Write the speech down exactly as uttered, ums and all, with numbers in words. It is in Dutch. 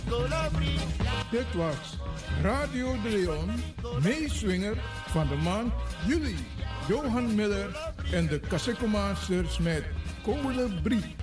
Dit was Radio de Leon, meeswinger van de maand juli. Johan Miller en de Kassekomasters met Code Brie.